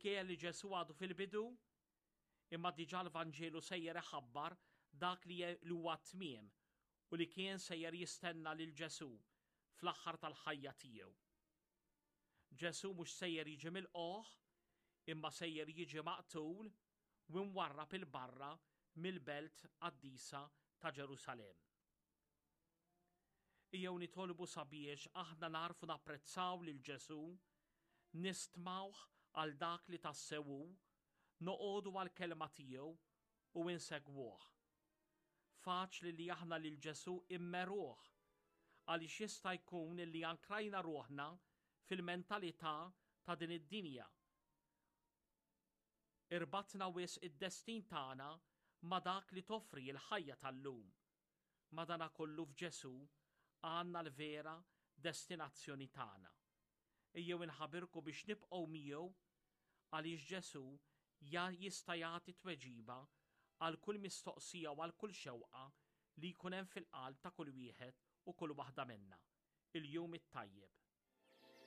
minkejja li Ġesu għadu fil-bidu, imma diġà l-Vanġelu sejjer iħabbar dak li huwa tmiem u li kien sejjer jistenna lil Ġesu fl-aħħar tal-ħajja tiegħu. Ġesu mhux sejjer jiġi mill-qoħ, imma sejjer jiġi maqtul u mwarrab il-barra mill-belt qaddisa ta' Ġerusalem. Ejjew nitolbu sabiex aħna narfu napprezzaw lil Ġesu, nistmawh għal dak li tassewu, noqogħdu għal kelma tiegħu u insegwuh. Faċli li aħna lil Ġesu immeruh għaliex jista' jkun li ankrajna ruħna fil-mentalità ta' din id-dinja. Irbatna wis id-destin tagħna ma' dak li toffri l-ħajja tal-lum. Madankollu f'Ġesu għandna l-vera destinazzjoni tagħna. Ejjew inħabirku biex nibqgħu miegħu għaliex Ġesu jista' jagħti tweġiba għal kull mistoqsija u għal kull xewqa li jkun hemm fil-qalb ta' kull wieħed u kull waħda minna. Il-jum it-tajjeb.